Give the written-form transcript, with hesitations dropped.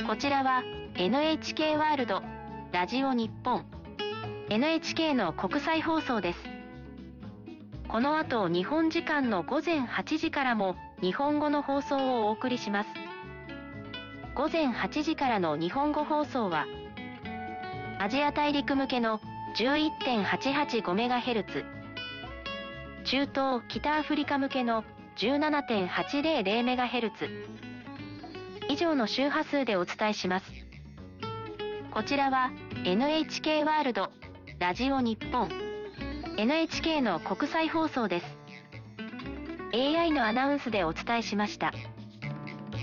こちらは NHK ワールド、ラジオ日本、NHK の国際放送です。この後日本時間の午前8時からも日本語の放送をお送りします。午前8時からの日本語放送は、アジア大陸向けの 11.885MHz、中東・北アフリカ向けの 17.800MHz、以上の周波数でお伝えします。こちらは NHK ワールド、ラジオ日本、NHK の国際放送です。AI のアナウンスでお伝えしました。